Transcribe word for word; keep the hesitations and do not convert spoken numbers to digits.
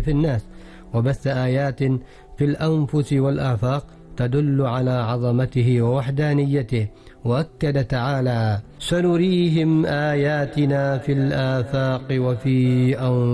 في الناس، وبث آيات في الأنفس والآفاق تدل على عظمته ووحدانيته. وأكد تعالى: سنريهم آياتنا في الآفاق وفي أنفسهم